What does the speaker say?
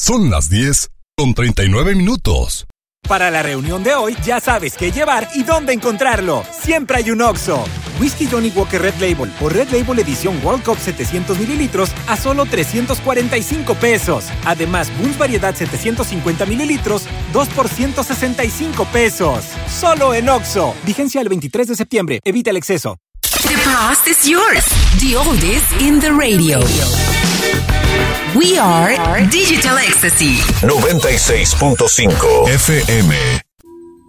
Son las 10:39. Para la reunión de hoy, ya sabes qué llevar y dónde encontrarlo. Siempre hay un Oxxo. Whisky Johnny Walker Red Label o Red Label Edición World Cup 700 mililitros a solo $345. Además, Bunz Variedad 750 mililitros, 2 por $165. Solo en Oxxo. Vigencia el 23 de septiembre. Evita el exceso. The past is yours. The oldies in the radio. We are Digital Ecstasy 96.5 FM.